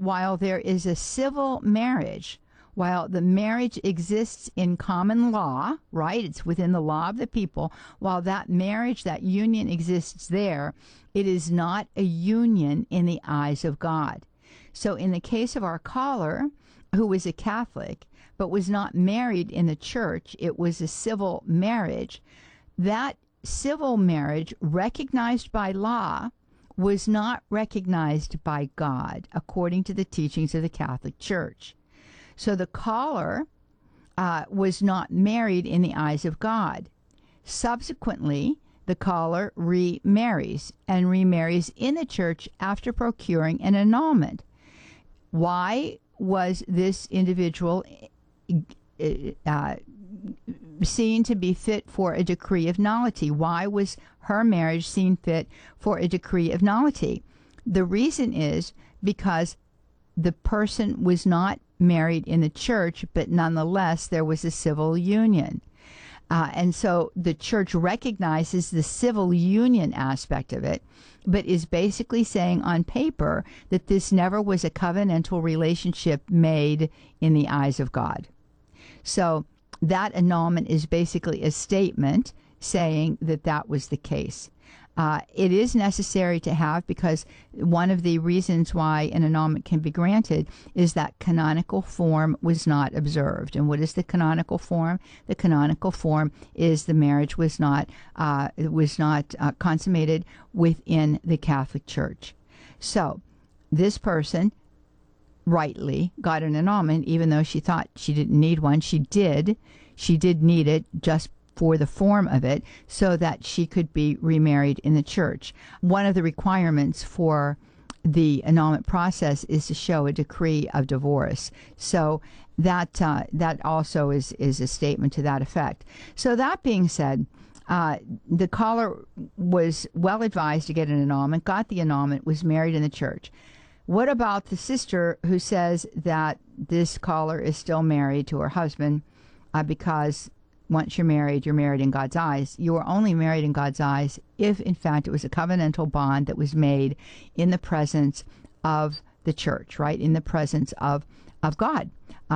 while there is a civil marriage, while the marriage exists in common law, right? It's within the law of the people. While that marriage, that union exists there, it is not a union in the eyes of God. So in the case of our caller, who was a Catholic, but was not married in the church, it was a civil marriage. That civil marriage, recognized by law, was not recognized by God, according to the teachings of the Catholic Church. So the caller was not married in the eyes of God. Subsequently, the caller remarries, and remarries in the church after procuring an annulment. Why was this individual seen to be fit for a decree of nullity? Why was her marriage seen fit for a decree of nullity? The reason is because the person was not married in the church, but nonetheless there was a civil union. And so the church recognizes the civil union aspect of it, but is basically saying on paper that this never was a covenantal relationship made in the eyes of God. So that annulment is basically a statement saying that that was the case. It is necessary to have, because one of the reasons why an annulment can be granted is that canonical form was not observed. And what is the canonical form? The canonical form is the marriage was not consummated within the Catholic Church. So this person rightly got an annulment, even though she thought she didn't need one. She did need it, just for the form of it, so that she could be remarried in the church. One of the requirements for the annulment process is to show a decree of divorce. So that also is a statement to that effect. So that being said, the caller was well advised to get an annulment, got the annulment, was married in the church. What about the sister who says that this caller is still married to her husband because once you're married in God's eyes? You are only married in God's eyes if, in fact, it was a covenantal bond that was made in the presence of the church, right? In the presence of God.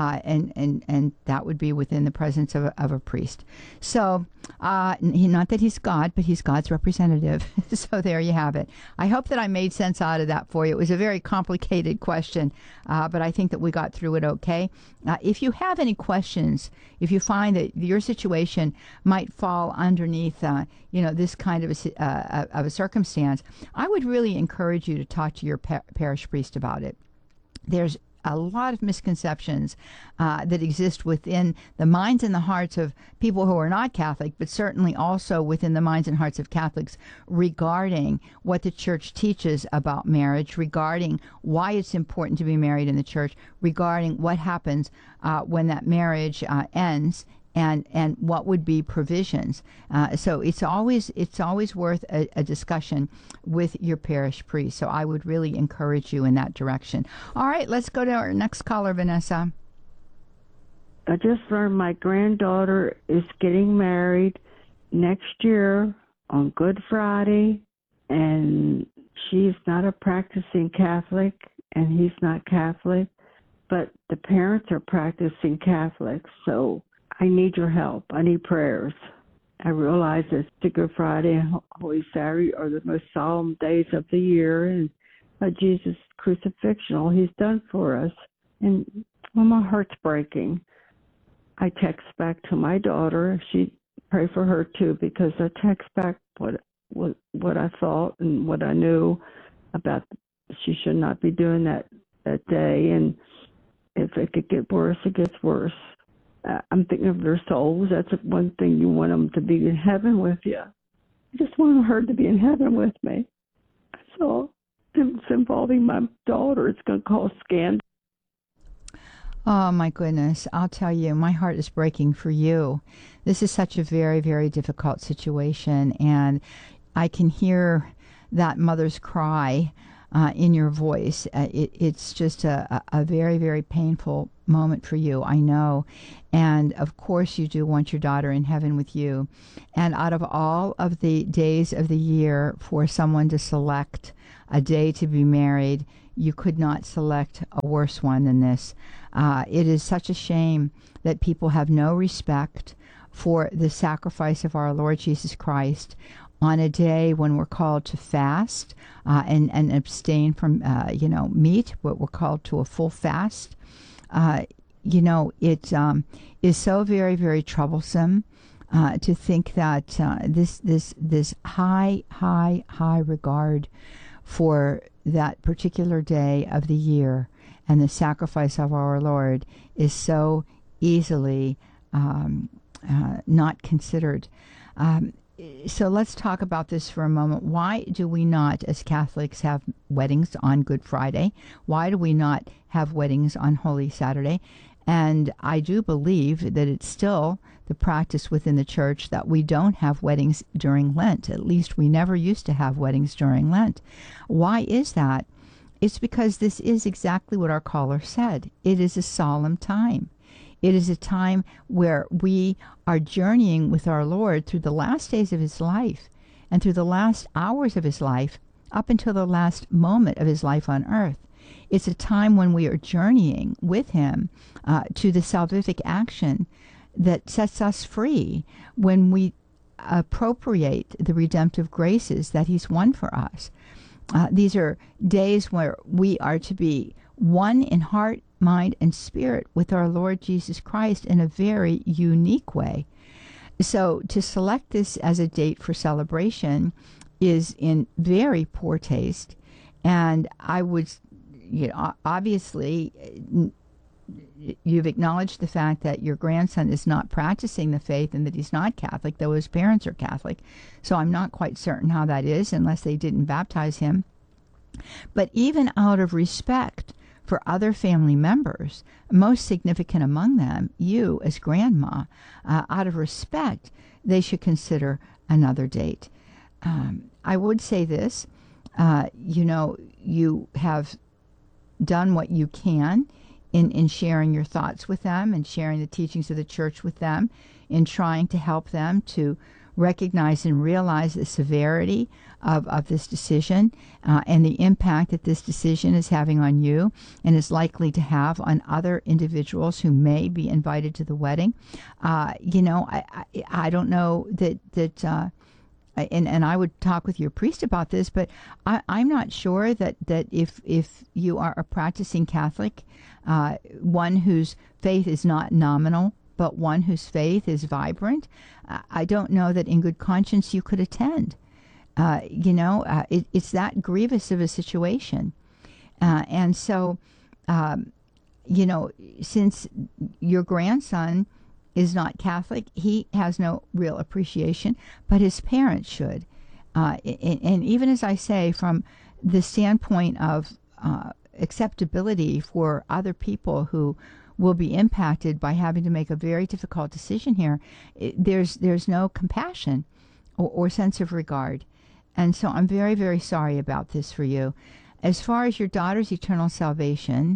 And that would be within the presence of a priest. So, not that he's God, but he's God's representative. So there you have it. I hope that I made sense out of that for you. It was a very complicated question, but I think that we got through it okay. If you have any questions, if you find that your situation might fall underneath, this kind of a circumstance, I would really encourage you to talk to your parish priest about it. There's a lot of misconceptions that exist within the minds and the hearts of people who are not Catholic, but certainly also within the minds and hearts of Catholics regarding what the church teaches about marriage, regarding why it's important to be married in the church, regarding what happens when that marriage ends, and what would be provisions. So it's always worth a discussion with your parish priest. So I would really encourage you in that direction. All right, let's go to our next caller, Vanessa. I just learned my granddaughter is getting married next year on Good Friday, and she's not a practicing Catholic, and he's not Catholic, but the parents are practicing Catholics, so I need your help. I need prayers. I realize that Good Friday and Holy Saturday are the most solemn days of the year, and Jesus' crucifixion, all he's done for us. And my heart's breaking. I text back to my daughter. She pray for her too, because I text back what I thought and what I knew about. She should not be doing that day, and if it could get worse, it gets worse. I'm thinking of their souls. That's one thing, you want them to be in heaven with you. I just want her to be in heaven with me. So it's involving my daughter. It's going to cause scandal. Oh, my goodness. I'll tell you, my heart is breaking for you. This is such a very, very difficult situation, and I can hear that mother's cry in your voice. It's just a very, very painful moment for you, I know. And of course, you do want your daughter in heaven with you. And out of all of the days of the year for someone to select a day to be married, you could not select a worse one than this. It is such a shame that people have no respect for the sacrifice of our Lord Jesus Christ on a day when we're called to fast and abstain from meat. What we're called to a full fast. It is so very, very troublesome to think that this high regard for that particular day of the year and the sacrifice of our Lord is so easily not considered. So let's talk about this for a moment. Why do we not, as Catholics, have weddings on Good Friday? Why do we not have weddings on Holy Saturday? And I do believe that it's still the practice within the church that we don't have weddings during Lent. At least we never used to have weddings during Lent. Why is that? It's because this is exactly what our caller said. It is a solemn time. It is a time where we are journeying with our Lord through the last days of his life and through the last hours of his life up until the last moment of his life on earth. It's a time when we are journeying with him to the salvific action that sets us free when we appropriate the redemptive graces that he's won for us. These are days where we are to be one in heart, mind, and spirit with our Lord Jesus Christ in a very unique way. So to select this as a date for celebration is in very poor taste. And I would, obviously, you've acknowledged the fact that your grandson is not practicing the faith and that he's not Catholic, though his parents are Catholic. So I'm not quite certain how that is unless they didn't baptize him. But even out of respect for other family members, most significant among them, you as grandma, out of respect, they should consider another date. I would say this, you have done what you can in sharing your thoughts with them and sharing the teachings of the church with them, in trying to help them to recognize and realize the severity of this decision and the impact that this decision is having on you and is likely to have on other individuals who may be invited to the wedding. I don't know that and I would talk with your priest about this, but I'm not sure that if you are a practicing Catholic, one whose faith is not nominal, but one whose faith is vibrant, I don't know that in good conscience you could attend. It's that grievous of a situation. And so, since your grandson is not Catholic, he has no real appreciation, but his parents should. And even as I say, from the standpoint of acceptability for other people who will be impacted by having to make a very difficult decision here, there's no compassion or sense of regard. And so I'm very, very sorry about this for you. As far as your daughter's eternal salvation,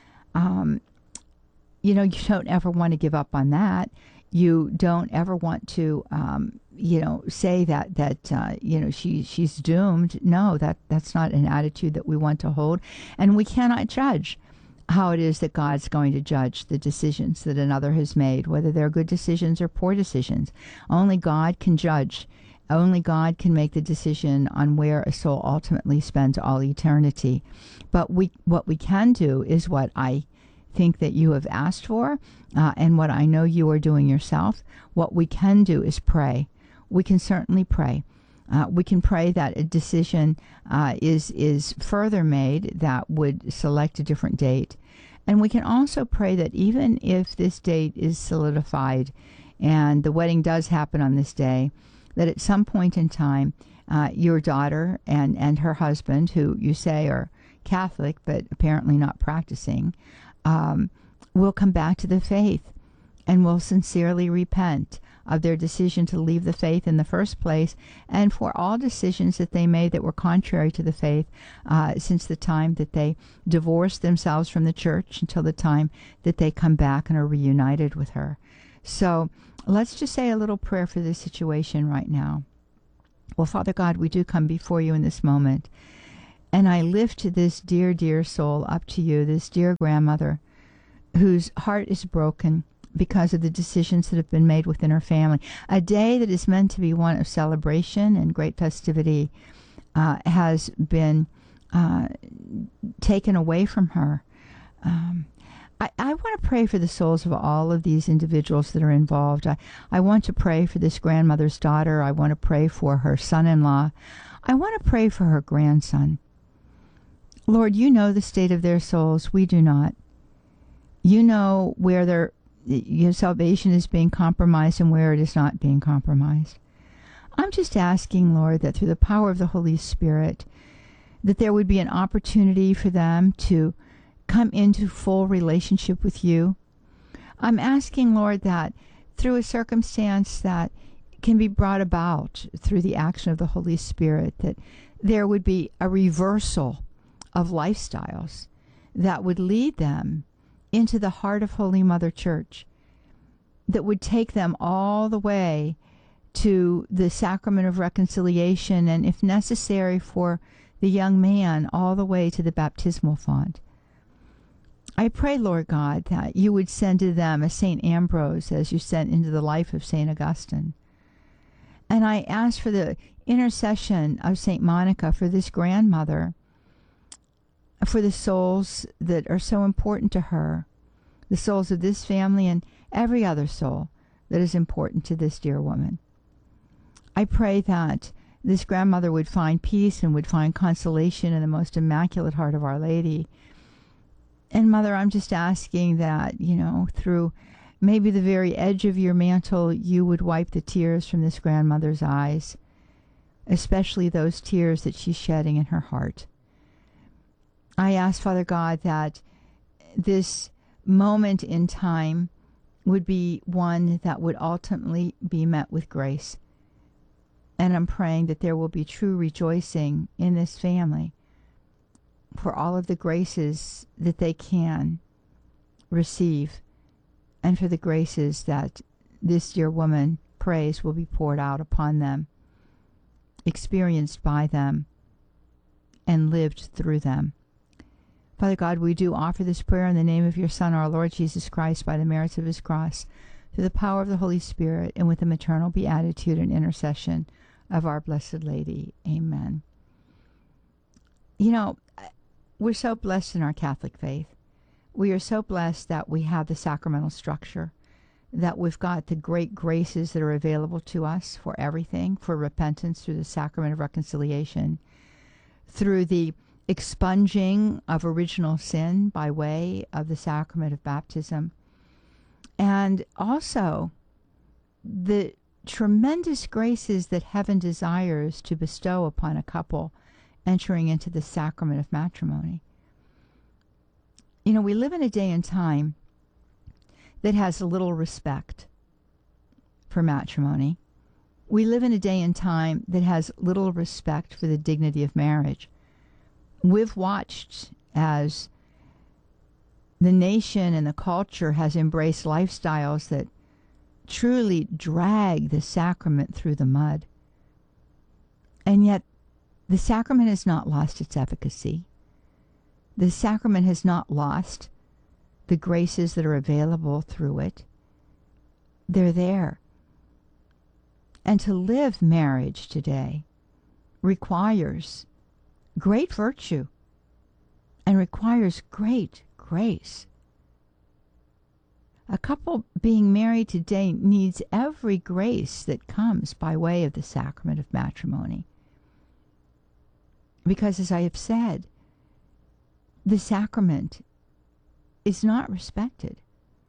you don't ever want to give up on that. You don't ever want to, say that she's doomed. No, that's not an attitude that we want to hold. And we cannot judge how it is that God's going to judge the decisions that another has made, whether they're good decisions or poor decisions. Only God can judge. Only God can make the decision on where a soul ultimately spends all eternity. But what we can do is what I think that you have asked for, and what I know you are doing yourself. What we can do is pray. We can certainly pray. We can pray that a decision is further made that would select a different date. And we can also pray that even if this date is solidified and the wedding does happen on this day, that at some point in time, your daughter and her husband, who you say are Catholic but apparently not practicing, will come back to the faith and will sincerely repent of their decision to leave the faith in the first place, and for all decisions that they made that were contrary to the faith since the time that they divorced themselves from the church until the time that they come back and are reunited with her. So let's just say a little prayer for this situation right now. Well, Father God, we do come before you in this moment, and I lift this dear, dear soul up to you, this dear grandmother whose heart is broken because of the decisions that have been made within her family. A day that is meant to be one of celebration and great festivity has been taken away from her. I want to pray for the souls of all of these individuals that are involved. I want to pray for this grandmother's daughter. I want to pray for her son-in-law. I want to pray for her grandson. Lord, you know the state of their souls. We do not. You know where your salvation is being compromised and where it is not being compromised. I'm just asking, Lord, that through the power of the Holy Spirit, that there would be an opportunity for them to come into full relationship with you. I'm asking, Lord, that through a circumstance that can be brought about through the action of the Holy Spirit, that there would be a reversal of lifestyles that would lead them into the heart of Holy Mother Church, that would take them all the way to the sacrament of reconciliation, and if necessary for the young man, all the way to the baptismal font. I pray, Lord God, that you would send to them a St. Ambrose as you sent into the life of St. Augustine. And I ask for the intercession of St. Monica for this grandmother, for the souls that are so important to her, the souls of this family and every other soul that is important to this dear woman. I pray that this grandmother would find peace and would find consolation in the most immaculate heart of Our Lady. And Mother, I'm just asking that, through maybe the very edge of your mantle, you would wipe the tears from this grandmother's eyes, especially those tears that she's shedding in her heart. I ask, Father God, that this moment in time would be one that would ultimately be met with grace. And I'm praying that there will be true rejoicing in this family for all of the graces that they can receive, and for the graces that this dear woman prays will be poured out upon them, experienced by them, and lived through them. Father God, we do offer this prayer in the name of your Son, our Lord Jesus Christ, by the merits of his cross, through the power of the Holy Spirit, and with the maternal beatitude and intercession of our Blessed Lady. Amen. We're so blessed in our Catholic faith. We are so blessed that we have the sacramental structure, that we've got the great graces that are available to us for everything, for repentance through the sacrament of reconciliation, through the expunging of original sin by way of the sacrament of baptism, and also the tremendous graces that heaven desires to bestow upon a couple entering into the sacrament of matrimony. We live in a day and time that has little respect for matrimony. We live in a day and time that has little respect for the dignity of marriage. We've watched as the nation and the culture has embraced lifestyles that truly drag the sacrament through the mud. And yet, the sacrament has not lost its efficacy. The sacrament has not lost the graces that are available through it. They're there. And to live marriage today requires great virtue and requires great grace. A couple being married today needs every grace that comes by way of the sacrament of matrimony. Because, as I have said, the sacrament is not respected.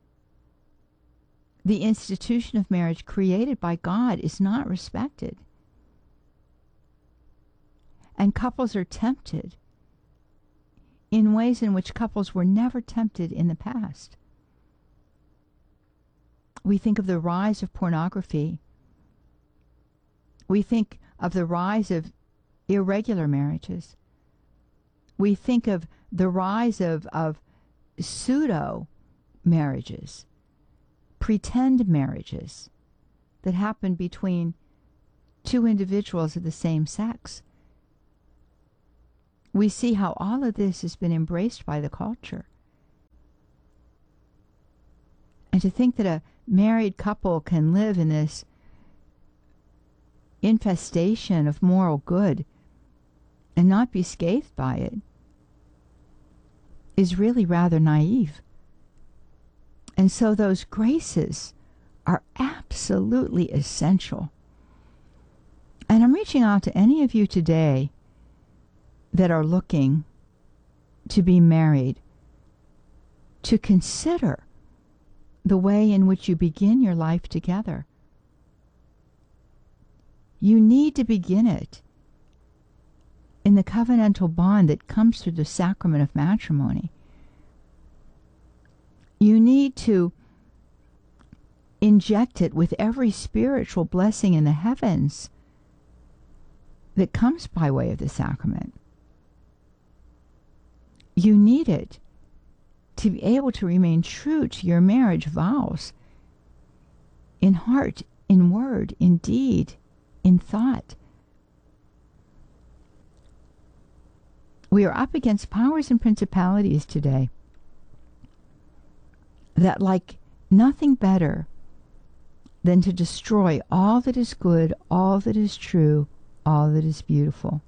The institution of marriage created by God is not respected. And couples are tempted in ways in which couples were never tempted in the past. We think of the rise of pornography. We think of the rise of irregular marriages. We think of the rise of pseudo marriages, pretend marriages that happen between two individuals of the same sex. We see how all of this has been embraced by the culture. And to think that a married couple can live in this infestation of moral good and not be scathed by it is really rather naive. And so those graces are absolutely essential. And I'm reaching out to any of you today that are looking to be married to consider the way in which you begin your life together. You need to begin it in the covenantal bond that comes through the sacrament of matrimony. You need to inject it with every spiritual blessing in the heavens that comes by way of the sacrament. You need it to be able to remain true to your marriage vows in heart, in word, in deed, in thought. We are up against powers and principalities today that like nothing better than to destroy all that is good, all that is true, all that is beautiful.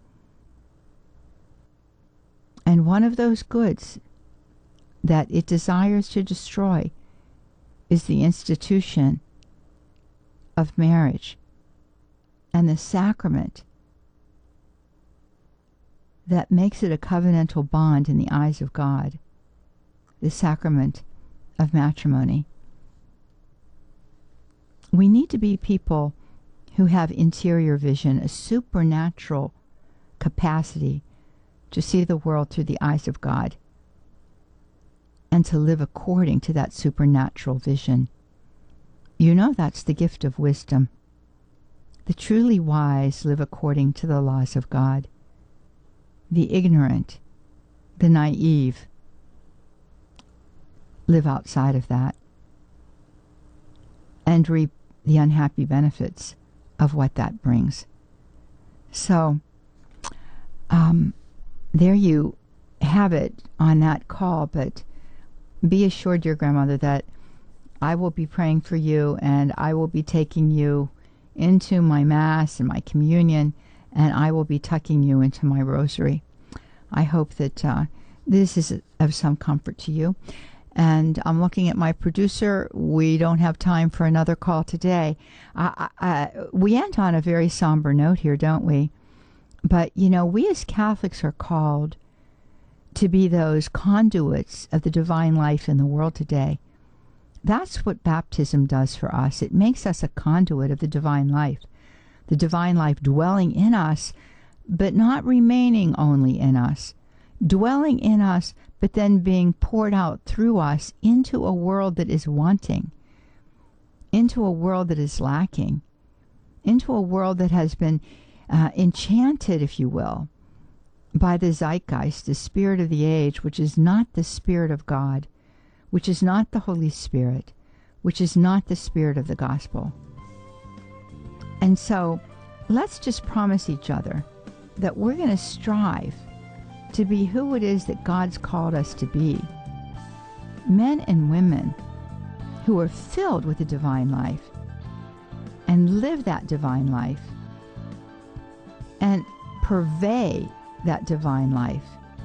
And one of those goods that it desires to destroy is the institution of marriage and the sacrament that makes it a covenantal bond in the eyes of God, the sacrament of matrimony. We need to be people who have interior vision, a supernatural capacity to see the world through the eyes of God and to live according to that supernatural vision. You know that's the gift of wisdom. The truly wise live according to the laws of God. The ignorant, the naive, live outside of that and reap the unhappy benefits of what that brings. So, there you have it on that call, but be assured, dear grandmother, that I will be praying for you and I will be taking you into my Mass and my communion, and I will be tucking you into my rosary. I hope that this is of some comfort to you. And I'm looking at my producer. We don't have time for another call today. We end on a very somber note here, don't we? But, you know, we as Catholics are called to be those conduits of the divine life in the world today. That's what baptism does for us. It makes us a conduit of the divine life dwelling in us, but not remaining only in us, dwelling in us, but then being poured out through us into a world that is wanting, into a world that is lacking, into a world that has been enchanted, if you will, by the zeitgeist, the spirit of the age, which is not the Spirit of God, which is not the Holy Spirit, which is not the Spirit of the gospel. And so let's just promise each other that we're going to strive to be who it is that God's called us to be. Men and women who are filled with the divine life and live that divine life and purvey that divine life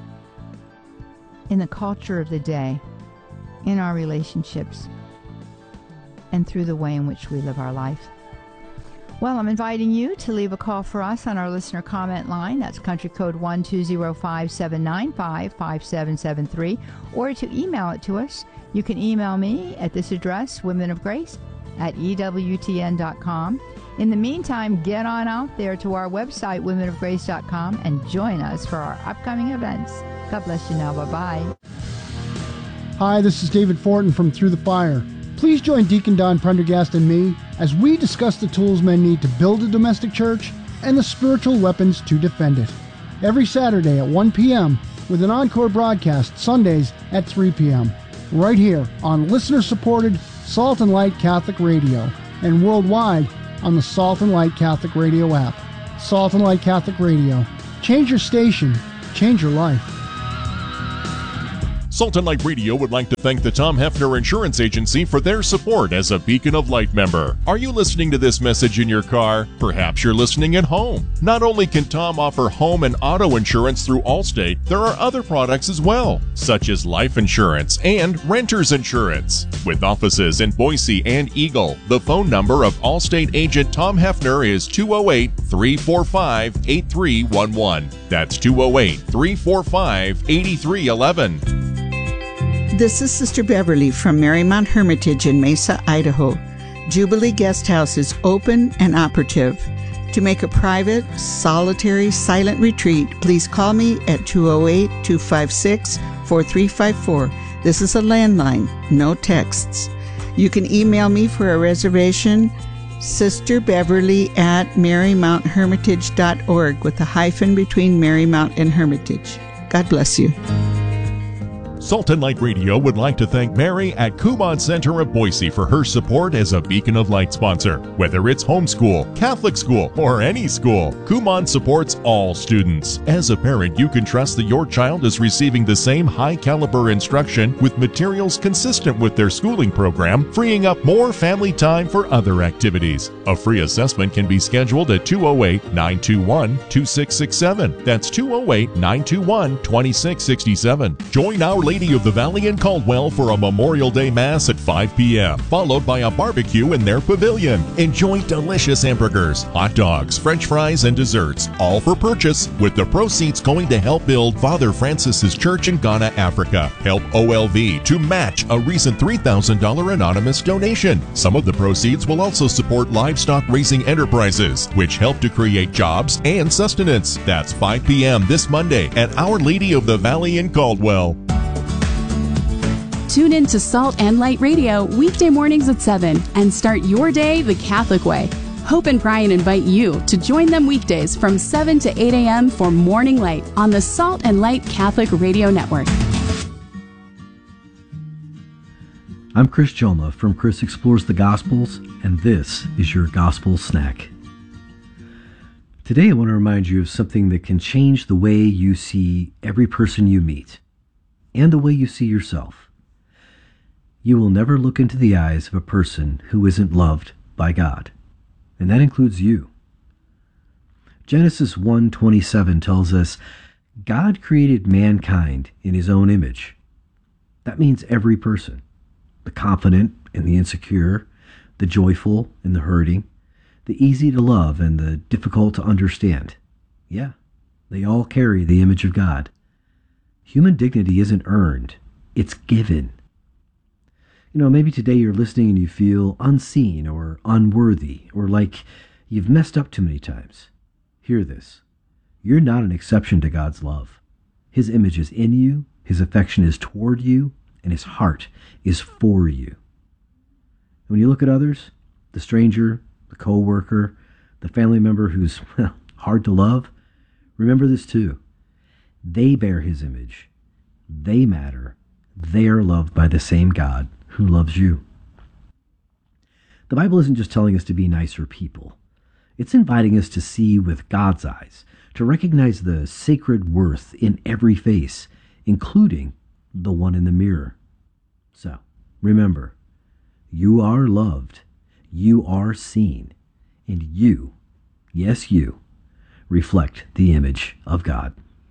in the culture of the day, in our relationships, and through the way in which we live our life. Well, I'm inviting you to leave a call for us on our listener comment line. That's country code 1-205-795-5773, or to email it to us. You can email me at this address, womenofgrace@ewtn.com. In the meantime, get on out there to our website, womenofgrace.com, and join us for our upcoming events. God bless you now. Bye-bye. Hi, this is David Fortin from Through the Fire. Please Please join Deacon Don Prendergast and me as we discuss the tools men need to build a domestic church and the spiritual weapons to defend it. Every Saturday at 1 p.m. with an encore broadcast Sundays at 3 p.m. right here on listener-supported Salt and Light Catholic Radio and worldwide on the Salt and Light Catholic Radio app. Salt and Light Catholic Radio. Change your station. Change your life. Salt and Light Radio would like to thank the Tom Hefner Insurance Agency for their support as a Beacon of Light member. Are you listening to this message in your car? Perhaps you're listening at home. Not only can Tom offer home and auto insurance through Allstate, there are other products as well, such as life insurance and renter's insurance. With offices in Boise and Eagle, the phone number of Allstate agent Tom Hefner is 208-345-8311. That's 208-345-8311. This is Sister Beverly from Marymount Hermitage in Mesa, Idaho. Jubilee Guest House is open and operative. To make a private, solitary, silent retreat, please call me at 208-256-4354. This is a landline, no texts. You can email me for a reservation, sisterbeverly@marymounthermitage.org with a hyphen between Marymount and Hermitage. God bless you. Salt and Light Radio would like to thank Mary at Kumon Center of Boise for her support as a Beacon of Light sponsor. Whether it's homeschool, Catholic school, or any school, Kumon supports all students. As a parent, you can trust that your child is receiving the same high-caliber instruction with materials consistent with their schooling program, freeing up more family time for other activities. A free assessment can be scheduled at 208-921-2667. That's 208-921-2667. Join Our Lady of the Valley in Caldwell for a Memorial Day Mass at 5 p.m., followed by a barbecue in their pavilion. Enjoy delicious hamburgers, hot dogs, French fries, and desserts, all for purchase, with the proceeds going to help build Father Francis's Church in Ghana, Africa. Help OLV to match a recent $3,000 anonymous donation. Some of the proceeds will also support livestock raising enterprises, which help to create jobs and sustenance. That's 5 p.m. this Monday at Our Lady of the Valley in Caldwell. Tune in to Salt and Light Radio weekday mornings at 7 and start your day the Catholic way. Hope and Brian invite you to join them weekdays from 7 to 8 a.m. for Morning Light on the Salt and Light Catholic Radio Network. I'm Chris Joma from Chris Explores the Gospels, and this is your Gospel Snack. Today I want to remind you of something that can change the way you see every person you meet and the way you see yourself. You will never look into the eyes of a person who isn't loved by God, and that includes you. Genesis 1:27 tells us, God created mankind in his own image. That means every person, the confident and the insecure, the joyful and the hurting, the easy to love and the difficult to understand. Yeah, they all carry the image of God. Human dignity isn't earned, it's given. You know, maybe today you're listening and you feel unseen or unworthy or like you've messed up too many times. Hear this. You're not an exception to God's love. His image is in you, his affection is toward you, and his heart is for you. When you look at others, the stranger, the co-worker, the family member who's hard to love, remember this too. They bear his image. They matter. They are loved by the same God who loves you. The Bible isn't just telling us to be nicer people. It's inviting us to see with God's eyes, to recognize the sacred worth in every face, including the one in the mirror. So, remember, you are loved, you are seen, and you, yes you, reflect the image of God.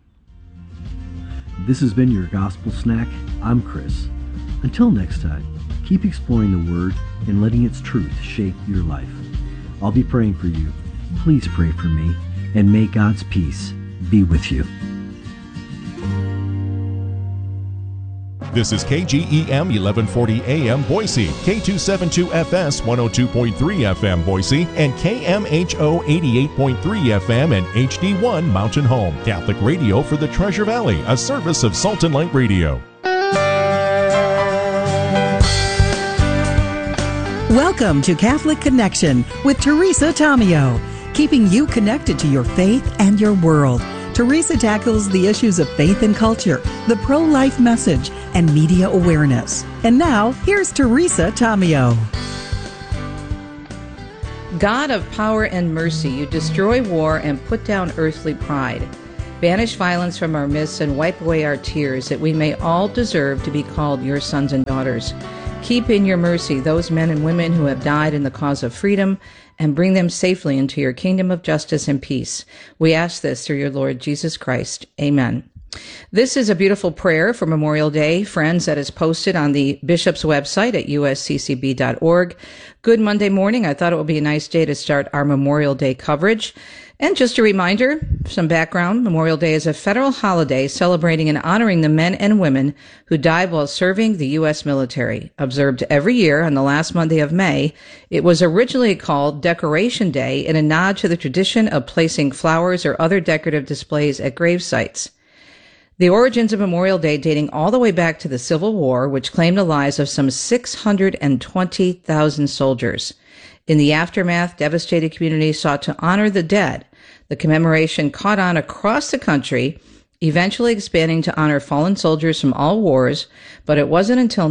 This has been your Gospel Snack. I'm Chris. Until next time, keep exploring the Word and letting its truth shape your life. I'll be praying for you. Please pray for me, and may God's peace be with you. This is KGEM 1140 AM Boise, K272FS 102.3 FM Boise, and KMHO 88.3 FM and HD1 Mountain Home. Catholic radio for the Treasure Valley, a service of Salt and Light Radio. Welcome to Catholic Connection with Teresa Tomeo, keeping you connected to your faith and your world. Teresa tackles the issues of faith and culture, the pro-life message, and media awareness. And now, here's Teresa Tomeo. God of power and mercy, you destroy war and put down earthly pride. Banish violence from our midst and wipe away our tears, that we may all deserve to be called your sons and daughters. Keep in your mercy those men and women who have died in the cause of freedom, and bring them safely into your kingdom of justice and peace. We ask this through your Lord Jesus Christ. Amen. This is a beautiful prayer for Memorial Day, friends, that is posted on the bishop's website at usccb.org. Good Monday morning. I thought it would be a nice day to start our Memorial Day coverage. And just a reminder, some background, Memorial Day is a federal holiday celebrating and honoring the men and women who died while serving the U.S. military. Observed every year on the last Monday of May, it was originally called Decoration Day in a nod to the tradition of placing flowers or other decorative displays at grave sites. The origins of Memorial Day dating all the way back to the Civil War, which claimed the lives of some 620,000 soldiers. In the aftermath, devastated communities sought to honor the dead. The commemoration caught on across the country, eventually expanding to honor fallen soldiers from all wars, but it wasn't until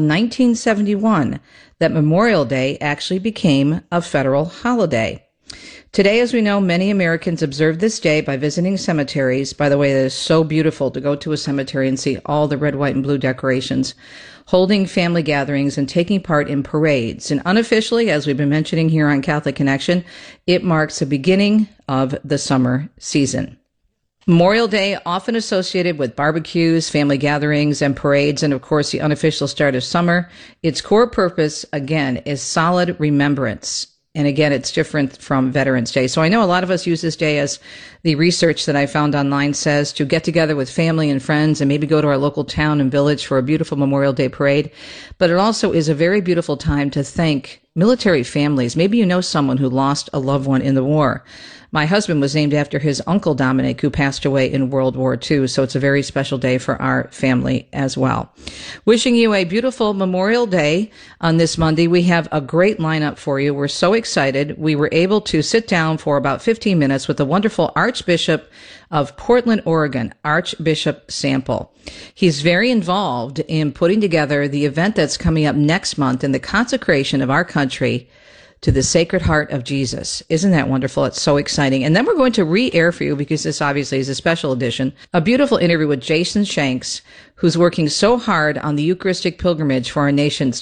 1971 that Memorial Day actually became a federal holiday. Today, as we know, many Americans observe this day by visiting cemeteries. By the way, it is so beautiful to go to a cemetery and see all the red, white, and blue decorations, holding family gatherings and taking part in parades. And unofficially, as we've been mentioning here on Catholic Connection, it marks the beginning of the summer season. Memorial Day, often associated with barbecues, family gatherings, and parades, and of course the unofficial start of summer. Its core purpose, again, is solid remembrance. And again, it's different from Veterans Day. So I know a lot of us use this day, as the research that I found online says, to get together with family and friends and maybe go to our local town and village for a beautiful Memorial Day parade. But it also is a very beautiful time to thank military families. Maybe you know someone who lost a loved one in the war. My husband was named after his uncle Dominic, who passed away in World War II, so it's a very special day for our family as well. Wishing you a beautiful Memorial Day on this Monday. We have a great lineup for you. We're so excited. We were able to sit down for about 15 minutes with the wonderful Archbishop of Portland, Oregon, Archbishop Sample. He's very involved in putting together the event that's coming up next month in the consecration of our country to the Sacred Heart of Jesus. Isn't that wonderful? It's so exciting. And then we're going to re-air for you, because this obviously is a special edition, a beautiful interview with Jason Shanks, who's working so hard on the Eucharistic pilgrimage for our nation's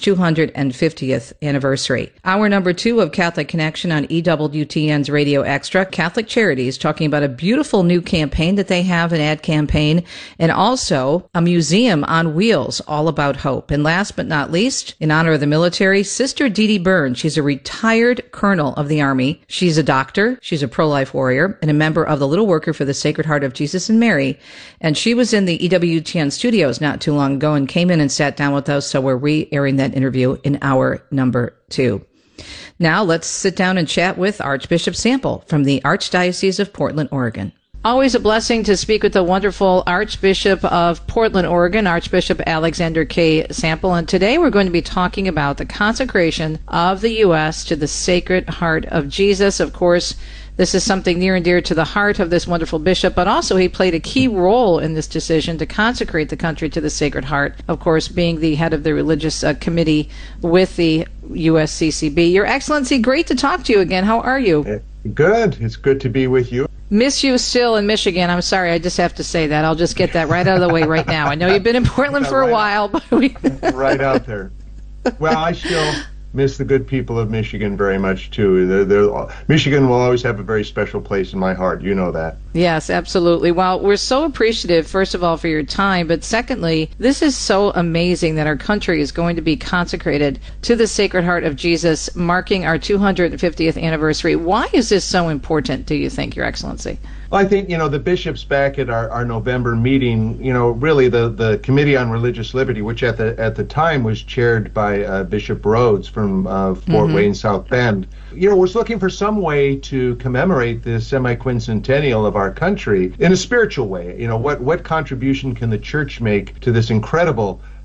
250th anniversary. Hour number 2 of Catholic Connection on EWTN's Radio Extra, Catholic Charities, talking about a beautiful new campaign that they have, an ad campaign, and also a museum on wheels all about hope. And last but not least, in honor of the military, Sister Dee Dee Byrne. She's a retired colonel of the Army. She's a doctor, she's a pro-life warrior, and a member of the Little Worker for the Sacred Heart of Jesus and Mary. And she was in the EWTN studios not too long ago and came in and sat down with us, so we're re-airing that interview in hour number 2. Now let's sit down and chat with Archbishop Sample from the Archdiocese of Portland, Oregon. Always a blessing to speak with the wonderful Archbishop of Portland, Oregon, Archbishop Alexander K. Sample. And today we're going to be talking about the consecration of the U.S. to the Sacred Heart of Jesus. Of course, this is something near and dear to the heart of this wonderful bishop, but also he played a key role in this decision to consecrate the country to the Sacred Heart, of course, being the head of the religious committee with the USCCB. Your Excellency, great to talk to you again. How are you? Good. It's good to be with you. Miss you still in Michigan. I'm sorry, I just have to say that. I'll just get that right out of the way right now. I know you've been in Portland for a while, but right out there. Well, I still miss the good people of Michigan very much, too. Michigan will always have a very special place in my heart. You know that. Yes, absolutely. Well, we're so appreciative, first of all, for your time. But secondly, this is so amazing that our country is going to be consecrated to the Sacred Heart of Jesus, marking our 250th anniversary. Why is this so important, do you think, Your Excellency? Well, I think, the bishops back at our November meeting, really the Committee on Religious Liberty, which at the time was chaired by Bishop Rhodes from Fort Wayne, South Bend, was looking for some way to commemorate the semi-quincentennial of our country in a spiritual way. What contribution can the church make to this incredible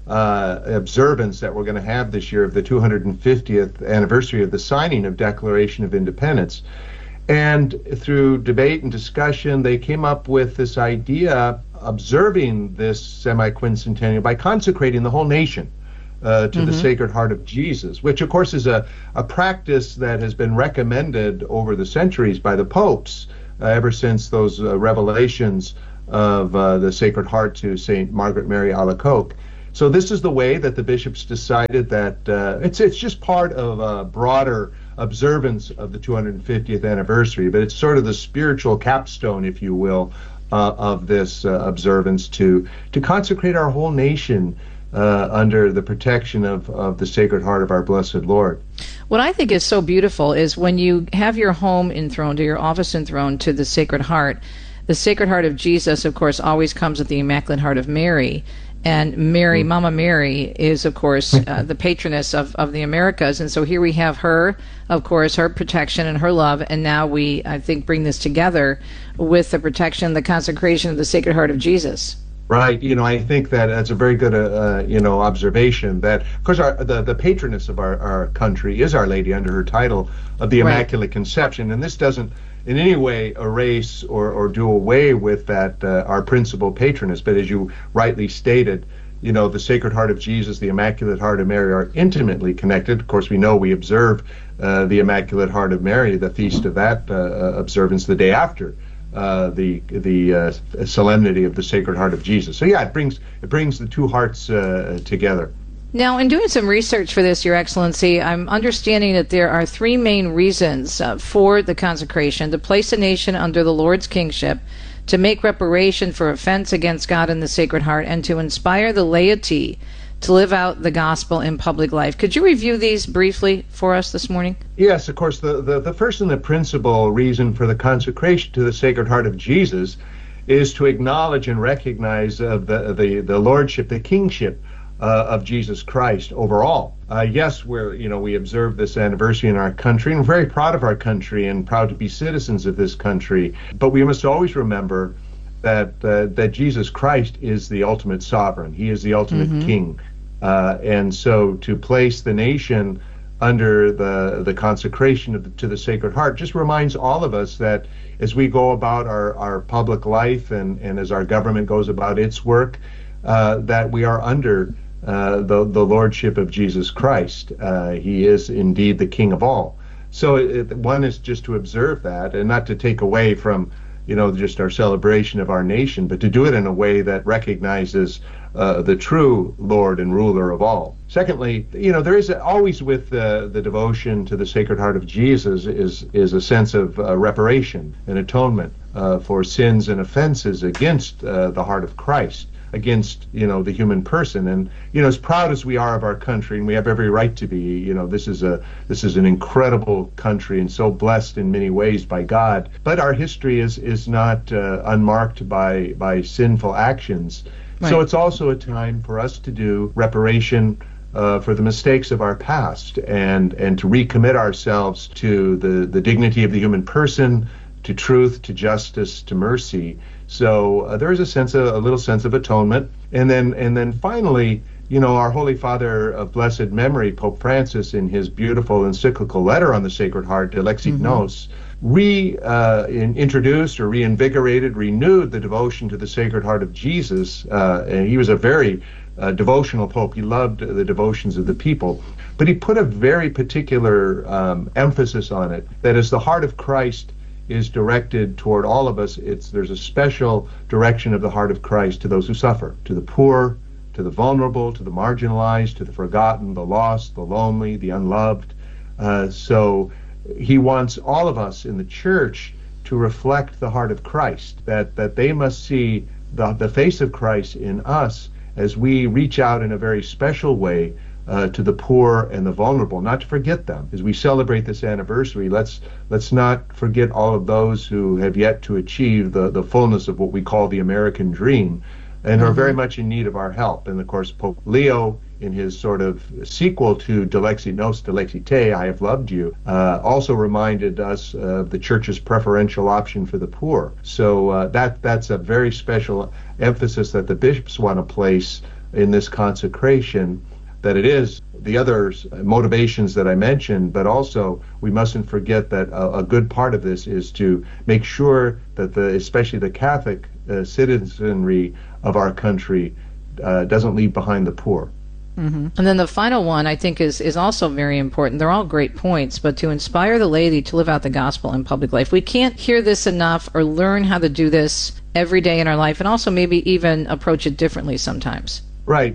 observance that we're going to have this year of the 250th anniversary of the signing of Declaration of Independence. And through debate and discussion, they came up with this idea observing this semi-quincentennial by consecrating the whole nation to the Sacred Heart of Jesus, which of course is a practice that has been recommended over the centuries by the popes ever since those revelations of the Sacred Heart to St. Margaret Mary Alacoque. So this is the way that the bishops decided that it's just part of a broader observance of the 250th anniversary, but it's sort of the spiritual capstone, if you will, of this observance to consecrate our whole nation under the protection of the Sacred Heart of our blessed Lord. What I think is so beautiful is when you have your home enthroned or your office enthroned to the Sacred Heart of Jesus, of course, always comes with the Immaculate Heart of Mary. And Mary, Mama Mary, is, of course, the patroness of the Americas. And so here we have her, of course, her protection and her love. And now we, I think, bring this together with the protection, the consecration of the Sacred Heart of Jesus. Right. I think that that's a very good, observation that, of course, the patroness of our country is Our Lady under her title of the Immaculate Conception. And this doesn't in any way erase or do away with that, our principal patroness. But as you rightly stated, the Sacred Heart of Jesus, the Immaculate Heart of Mary are intimately connected. Of course, we know we observe the Immaculate Heart of Mary, the feast of that observance, the day after the solemnity of the Sacred Heart of Jesus. So yeah, it brings the two hearts together. Now, in doing some research for this, Your Excellency, I'm understanding that there are three main reasons for the consecration: to place a nation under the Lord's kingship, to make reparation for offense against God and the Sacred Heart, and to inspire the laity to live out the gospel in public life. Could you review these briefly for us this morning? Yes, of course. The first and the principal reason for the consecration to the Sacred Heart of Jesus is to acknowledge and recognize the lordship, the kingship of Jesus Christ overall. Yes, we observe this anniversary in our country, and we're very proud of our country and proud to be citizens of this country. But we must always remember that Jesus Christ is the ultimate sovereign. He is the ultimate king. And so to place the nation under the consecration to the Sacred Heart just reminds all of us that as we go about our public life and as our government goes about its work, that we are under the lordship of Jesus Christ. He is indeed the King of all. So one is just to observe that and not to take away from just our celebration of our nation, but to do it in a way that recognizes the true Lord and ruler of all. Secondly, there is always with the devotion to the Sacred Heart of Jesus is a sense of reparation and atonement for sins and offenses against the heart of Christ, against the human person. And as proud as we are of our country, and we have every right to be, this is an incredible country and so blessed in many ways by God, but our history is not unmarked by sinful actions. Right. So it's also a time for us to do reparation for the mistakes of our past and to recommit ourselves to the dignity of the human person, to truth, to justice, to mercy. So there is a little sense of atonement. And then finally, our Holy Father of blessed memory, Pope Francis, in his beautiful encyclical letter on the Sacred Heart, De Lexit Nos, introduced or reinvigorated, renewed the devotion to the Sacred Heart of Jesus. And he was a very devotional Pope. He loved the devotions of the people. But he put a very particular emphasis on it, that as the heart of Christ is directed toward all of us, there's a special direction of the heart of Christ to those who suffer, to the poor, to the vulnerable, to the marginalized, to the forgotten, the lost, the lonely, the unloved. So he wants all of us in the church to reflect the heart of Christ, that they must see the face of Christ in us as we reach out in a very special way to the poor and the vulnerable, not to forget them. As we celebrate this anniversary, let's not forget all of those who have yet to achieve the fullness of what we call the American dream and are very much in need of our help. And of course, Pope Leo, in his sort of sequel to De Lexit Nos, De Lexit Te, I Have Loved You, also reminded us of the Church's preferential option for the poor. So that's a very special emphasis that the bishops want to place in this consecration that it is the other motivations that I mentioned, but also we mustn't forget that a good part of this is to make sure that especially the Catholic citizenry of our country doesn't leave behind the poor. Mm-hmm. And then the final one, I think, is also very important. They're all great points, but to inspire the laity to live out the gospel in public life. We can't hear this enough or learn how to do this every day in our life, and also maybe even approach it differently sometimes. Right,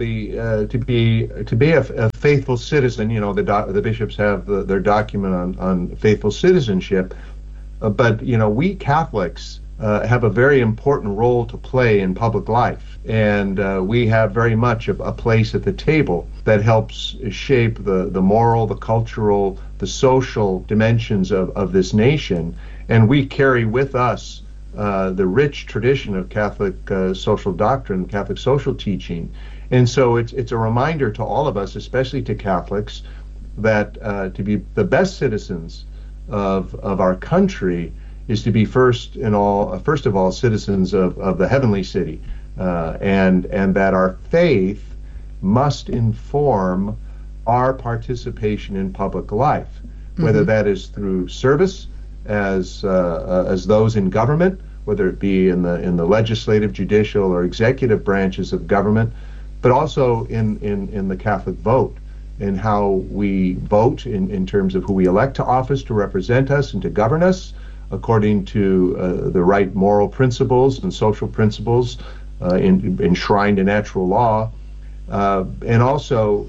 to be a faithful citizen. The bishops have their document on faithful citizenship, but we Catholics have a very important role to play in public life, and we have very much a place at the table that helps shape the moral, the cultural, the social dimensions of this nation, and we carry with us the rich tradition of Catholic social doctrine, Catholic social teaching. And so it's a reminder to all of us, especially to Catholics, that to be the best citizens of our country is to be first of all citizens of the heavenly city, and that our faith must inform our participation in public life, whether that is through service as those in government, whether it be in the legislative, judicial, or executive branches of government, but also in the Catholic vote, in how we vote in terms of who we elect to office to represent us and to govern us according to the right moral principles and social principles enshrined in natural law, and also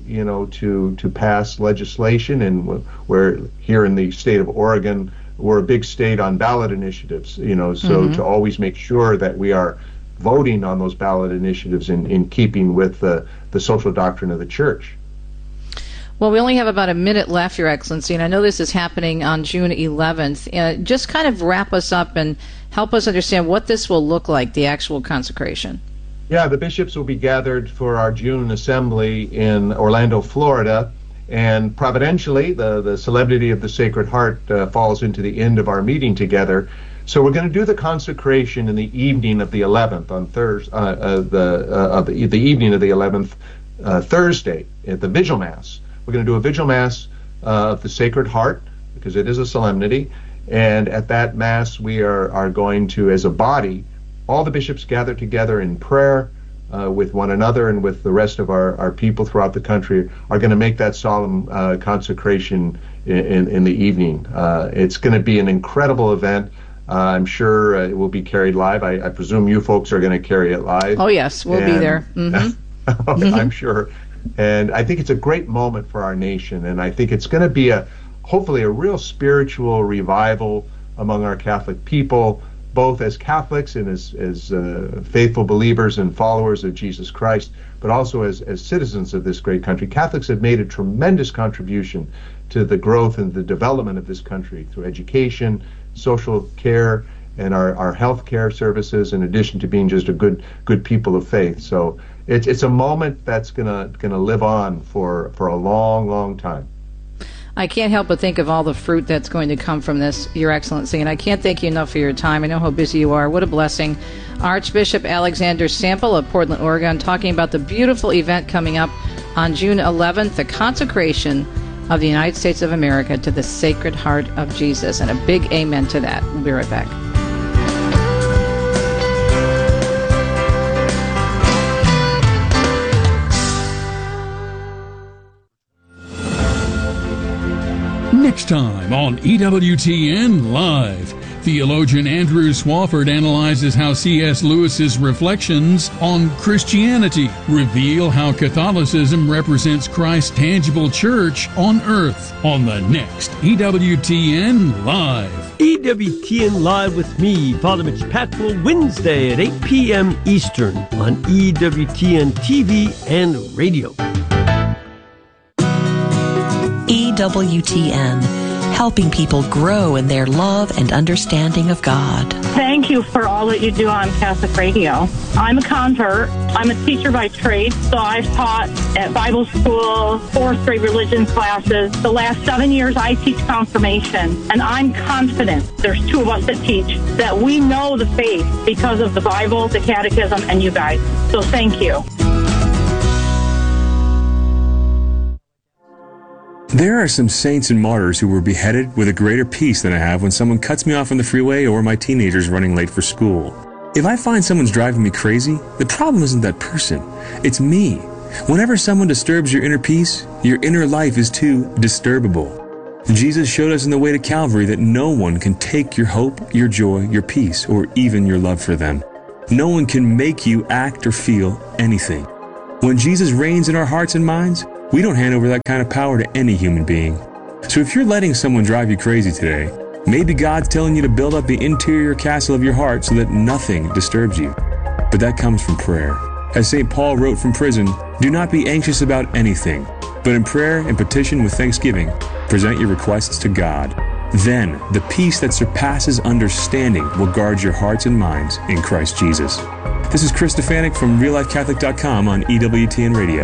to pass legislation. And we're here in the state of Oregon, we're a big state on ballot initiatives, so to always make sure that we are voting on those ballot initiatives in keeping with the social doctrine of the Church. Well, we only have about a minute left, Your Excellency, and I know this is happening on June 11th. Just kind of wrap us up and help us understand what this will look like, the actual consecration. Yeah, the bishops will be gathered for our June assembly in Orlando, Florida. And providentially, the Solemnity of the Sacred Heart falls into the end of our meeting together. So we're going to do the consecration in the evening of the 11th on Thursday, the evening of the 11th, Thursday at the Vigil Mass. We're going to do a Vigil Mass of the Sacred Heart because it is a solemnity. And at that Mass, we are going to, as a body, all the bishops gather together in prayer with one another and with the rest of our people throughout the country, are going to make that solemn consecration in the evening. It's going to be an incredible event. I'm sure it will be carried live. I presume you folks are going to carry it live. Oh, yes, we'll be there. Mm-hmm. I'm sure. And I think it's a great moment for our nation, and I think it's going to be hopefully a real spiritual revival among our Catholic people, both as Catholics and as faithful believers and followers of Jesus Christ, but also as citizens of this great country. Catholics have made a tremendous contribution to the growth and the development of this country through education, social care, and our health care services, in addition to being just a good people of faith. So it's a moment that's gonna live on for a long, long time. I can't help but think of all the fruit that's going to come from this, Your Excellency, and I can't thank you enough for your time. I know how busy you are. What a blessing. Archbishop Alexander Sample of Portland, Oregon, talking about the beautiful event coming up on June 11th, the consecration of the United States of America to the Sacred Heart of Jesus, and a big amen to that. We'll be right back. Next time on EWTN Live, theologian Andrew Swafford analyzes how C.S. Lewis's reflections on Christianity reveal how Catholicism represents Christ's tangible church on earth on the next EWTN Live. EWTN Live with me, Father Mitch Patwell, Wednesday at 8 p.m. Eastern on EWTN TV and radio. EWTN, helping people grow in their love and understanding of God. Thank you for all that you do on Catholic Radio. I'm a convert. I'm a teacher by trade, so I've taught at Bible school, 4th grade religion classes. The last 7 years, I teach confirmation, and I'm confident, there's two of us that teach, that we know the faith because of the Bible, the catechism, and you guys. So thank you. There are some saints and martyrs who were beheaded with a greater peace than I have when someone cuts me off on the freeway or my teenager's running late for school. If I find someone's driving me crazy, the problem isn't that person. It's me. Whenever someone disturbs your inner peace, your inner life is too disturbable. Jesus showed us in the way to Calvary that no one can take your hope, your joy, your peace, or even your love for them. No one can make you act or feel anything. When Jesus reigns in our hearts and minds, we don't hand over that kind of power to any human being. So if you're letting someone drive you crazy today, maybe God's telling you to build up the interior castle of your heart so that nothing disturbs you. But that comes from prayer. As St. Paul wrote from prison, do not be anxious about anything, but in prayer and petition with thanksgiving, present your requests to God. Then the peace that surpasses understanding will guard your hearts and minds in Christ Jesus. This is Chris Stefanik from RealLifeCatholic.com on EWTN Radio.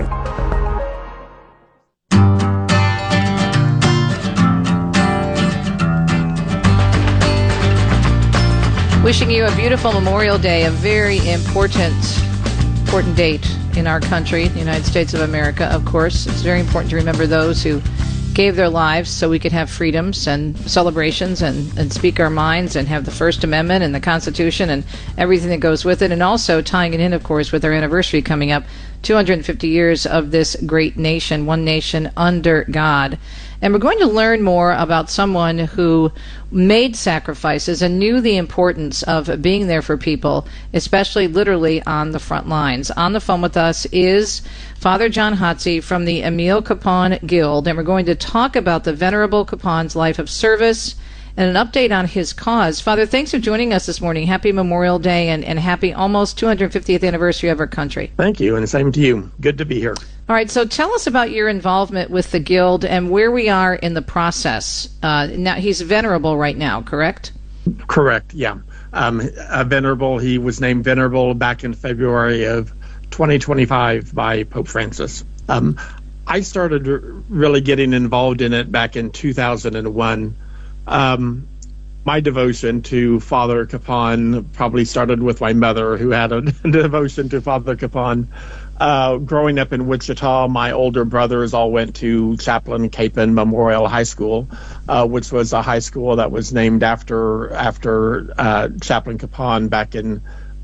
Wishing you a beautiful Memorial Day, a very important date in our country, the United States of America, of course. It's very important to remember those who gave their lives so we could have freedoms and celebrations and speak our minds and have the First Amendment and the Constitution and everything that goes with it. And also tying it in, of course, with our anniversary coming up, 250 years of this great nation, one nation under God. And we're going to learn more about someone who made sacrifices and knew the importance of being there for people, especially literally on the front lines. On the phone with us is Father John Hotze from the Emil Kapaun Guild, and we're going to talk about the Venerable Kapaun's life of service and an update on his cause. Father, thanks for joining us this morning. Happy Memorial Day and happy almost 250th anniversary of our country. Thank you, and the same to you. Good to be here. All right, so tell us about your involvement with the Guild and where we are in the process. Now, he's venerable right now, correct? Correct, yeah. Venerable, he was named venerable back in February of 2025 by Pope Francis. I started really getting involved in it back in 2001. My devotion to Father Kapaun probably started with my mother, who had a devotion to Father Kapaun. Growing up in Wichita, my older brothers all went to Chaplain Capen Memorial High School, which was a high school that was named after Chaplain Kapaun back in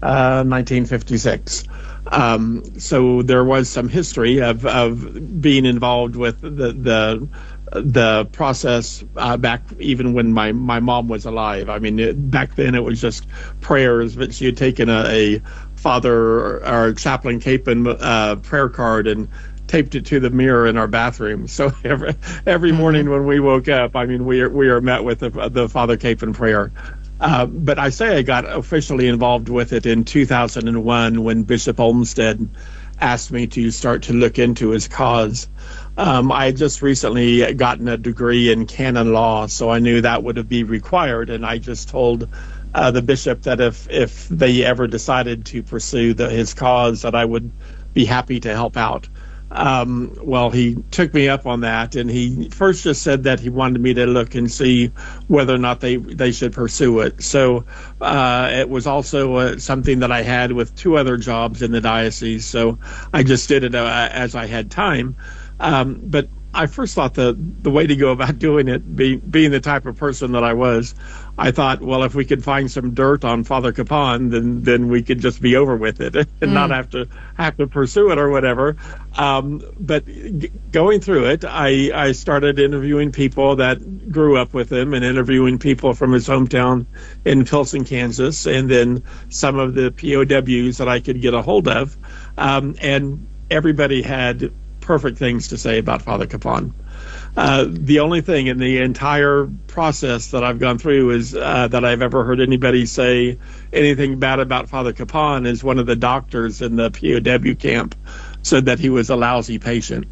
1956. So there was some history of being involved with the process back even when my mom was alive. I mean, back then it was just prayers, but she had taken a Father or Chaplain Capen prayer card and taped it to the mirror in our bathroom. So every morning when we woke up, I mean, we are met with the Father Capen prayer. But I say I got officially involved with it in 2001 when Bishop Olmsted asked me to start to look into his cause. I had just recently gotten a degree in canon law, so I knew that would be required, and I just told the bishop that if they ever decided to pursue his cause, that I would be happy to help out. Well, he took me up on that, and he first just said that he wanted me to look and see whether or not they should pursue it. So it was also something that I had with 2 other jobs in the diocese, so I just did it as I had time. But I first thought the way to go about doing it, being the type of person that I was, I thought, well, if we could find some dirt on Father Kapaun, then we could just be over with it and not have to pursue it or whatever. But going through it, I started interviewing people that grew up with him and interviewing people from his hometown in Pilsen, Kansas, and then some of the POWs that I could get a hold of. And everybody had perfect things to say about Father Kapaun. The only thing in the entire process that I've gone through is that I've ever heard anybody say anything bad about Father Kapaun is one of the doctors in the POW camp said that he was a lousy patient.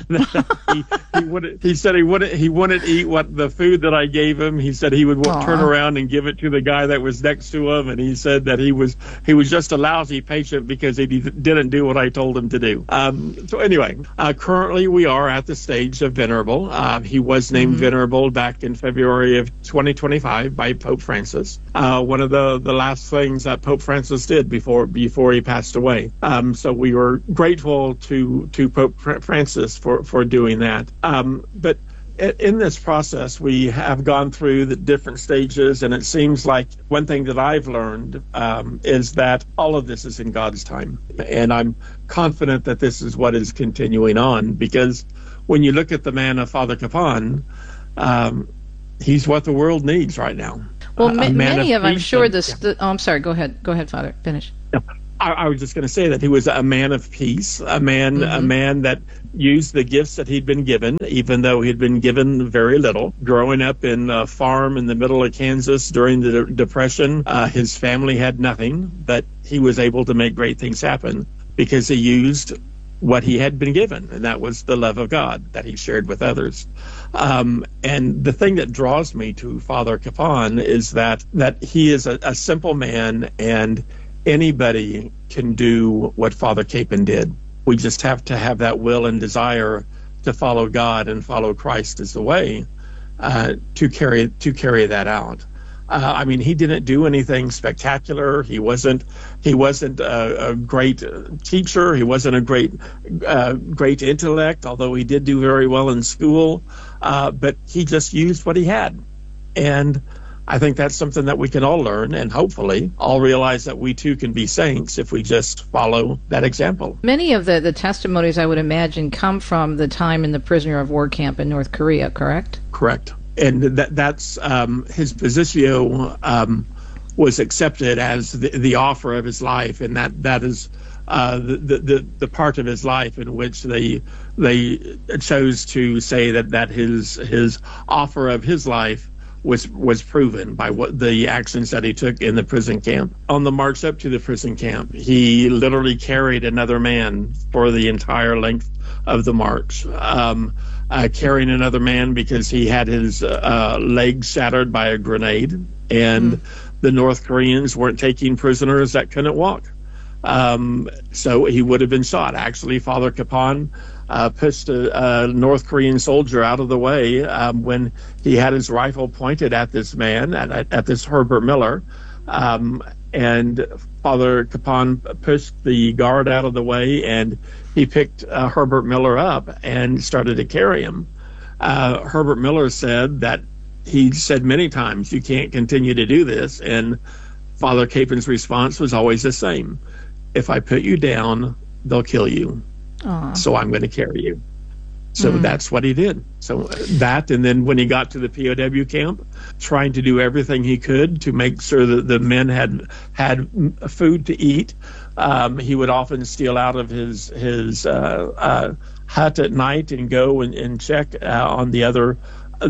He said he wouldn't eat what the food that I gave him. He said he would turn around and give it to the guy that was next to him, and he said that he was just a lousy patient because he didn't do what I told him to do. So anyway, currently we are at the stage of venerable. He was named venerable back in February of 2025 by Pope Francis. One of the last things that Pope Francis did before he passed away. So we were grateful to Pope Francis for doing that. But in this process, we have gone through the different stages, and it seems like one thing that I've learned is that all of this is in God's time. And I'm confident that this is what is continuing on, because when you look at the man of Father Capon, he's what the world needs right now. Well, many of, I'm sure I'm sorry, go ahead, Father, finish. I was just going to say that he was a man of peace, a man that used the gifts that he'd been given, even though he'd been given very little. Growing up in a farm in the middle of Kansas during the Depression, his family had nothing, but he was able to make great things happen because he used what he had been given, and that was the love of God that he shared with others. And the thing that draws me to Father Capon is that he is a simple man, and anybody can do what Father Capon did. We just have to have that will and desire to follow God and follow Christ as the way to carry that out. I mean, he didn't do anything spectacular. He wasn't a great teacher. He wasn't a great intellect, although he did do very well in school. But he just used what he had, and I think that's something that we can all learn, and hopefully all realize that we too can be saints if we just follow that example. Many of the testimonies, I would imagine, come from the time in the prisoner of war camp in North Korea, correct? Correct. And that's his positio was accepted as the offer of his life, and that is the part of his life in which they chose to say that his offer of his life was proven by what the actions that he took in the prison camp. On the march up to the prison camp, he literally carried another man for the entire length of the march, carrying another man because he had his leg shattered by a grenade, and the North Koreans weren't taking prisoners that couldn't walk. So he would have been shot. Actually, Father Capon pushed a North Korean soldier out of the way when he had his rifle pointed at this man, at this Herbert Miller. And Father Capon pushed the guard out of the way, and he picked Herbert Miller up and started to carry him. Herbert Miller said that he said many times, "You can't continue to do this." And Father Capon's response was always the same: "If I put you down, they'll kill you. Aww. So I'm going to carry you." So that's what he did. So that, and then when he got to the POW camp, trying to do everything he could to make sure that the men had food to eat. He would often steal out of his hut at night and go and check on the other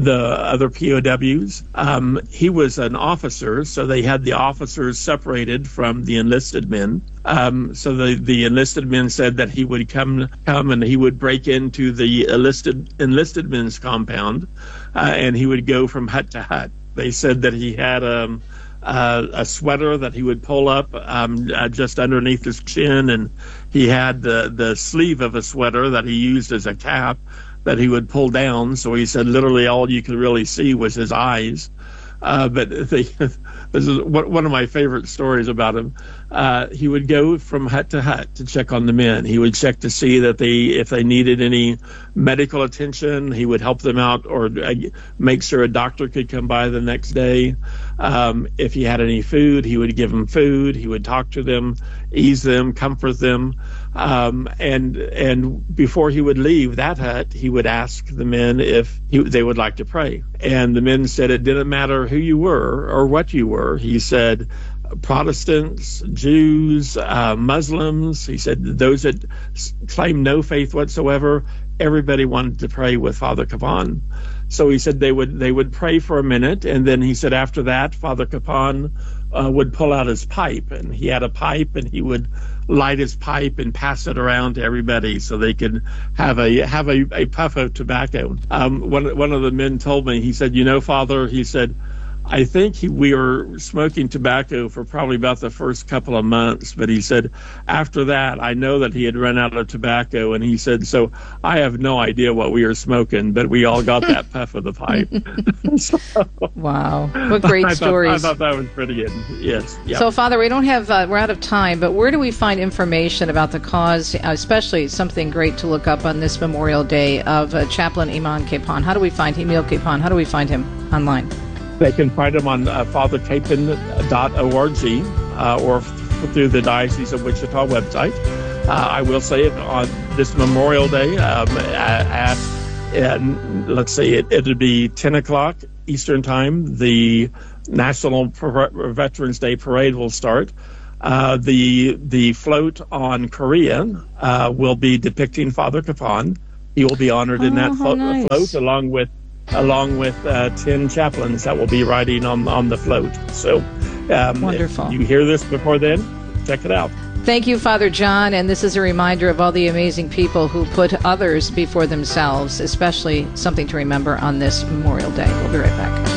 POWs. He was an officer, so they had the officers separated from the enlisted men. So the enlisted men said that he would come and he would break into the enlisted men's compound, and he would go from hut to hut. They said that he had a sweater that he would pull up just underneath his chin, and he had the sleeve of a sweater that he used as a cap that he would pull down. So he said literally all you could really see was his eyes. But this is one of my favorite stories about him. He would go from hut to hut to check on the men. He would check to see that if they needed any medical attention, he would help them out, or make sure a doctor could come by the next day. If he had any food, he would give them food. He would talk to them, ease them, comfort them. And before he would leave that hut, he would ask the men if they would like to pray. And the men said it didn't matter who you were or what you were. He said Protestants, Jews, Muslims. He said those that claim no faith whatsoever, everybody wanted to pray with Father Capon. So he said they would pray for a minute, and then he said after that, Father Capon would pull out his pipe, and he had a pipe, and he would light his pipe and pass it around to everybody so they could have a puff of tobacco. One of the men told me, he said, "You know, Father," he said, I think we were smoking tobacco for probably about the first couple of months, but he said after that, I know that he had run out of tobacco, and he said, so I have no idea what we were smoking, but we all got that puff of the pipe. Wow. What great stories. I thought that was pretty good. Yes. Yeah. So, Father, we don't have, we're out of time, but where do we find information about the cause, especially something great to look up on this Memorial Day of Chaplain Iman Capon? How do we find Emil Capon? How do we find him online? They can find him on fathercapon.org or through the Diocese of Wichita website. I will say on this Memorial Day let's see, it'll be 10 o'clock Eastern Time. The National Veterans Day Parade will start. The float on Korean will be depicting Father Capon. He will be honored in that float along with 10 chaplains that will be riding on the float. So wonderful. If you hear this before then, check it out. Thank you, Father John, and this is a reminder of all the amazing people who put others before themselves, especially something to remember on this Memorial Day. We'll be right back.